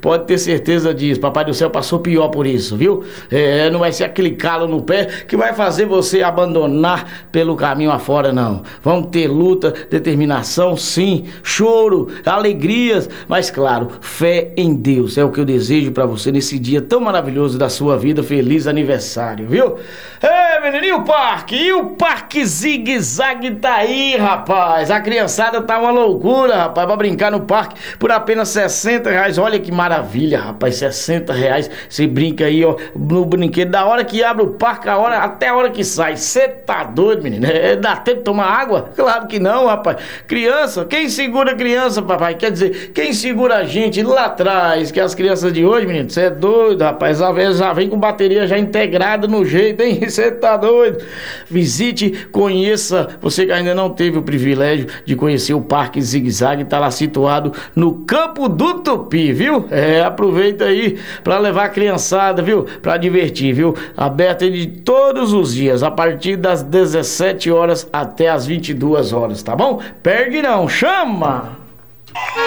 Pode ter certeza disso. Papai do céu passou pior por isso, viu? Não vai ser aquele calo no pé que vai fazer você abandonar pelo caminho afora, não. Vamos ter luta, determinação, sim, choro, alegrias, mas claro, fé em Deus. É o que eu desejo pra você nesse dia tão maravilhoso da sua vida. Feliz aniversário, viu? Menino, e o parque Zigue-Zague tá aí, rapaz. A criançada tá uma loucura, rapaz, pra brincar no parque por apenas R$60. Olha que maravilha, rapaz, R$60. Você brinca aí, ó, no brinquedo da hora que abre o parque, até a hora que sai. Você tá doido, menino? Dá tempo de tomar água? Claro que não, rapaz. Criança, quem segura criança, papai? Quer dizer, quem segura a gente lá atrás? Que as crianças de hoje, menino, você é doido, rapaz. Às vezes já vem com bateria já integrada no jeito, hein? Você tá doido? Visite, conheça. Você que ainda não teve o privilégio de conhecer o Parque Zigue-Zague, tá lá situado no Campo do Tupi, viu? Aproveita aí pra levar a criançada, viu? Pra divertir, viu? Aberto de todos os dias, a partir das 17 horas até as 22 horas, tá bom? Perde não, chama!